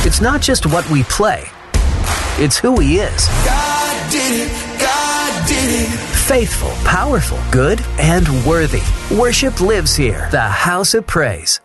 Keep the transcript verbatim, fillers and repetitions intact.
It's not just what we play, it's who He is. God did it, God did it. Faithful, powerful, good, and worthy. Worship lives here. The House of Praise.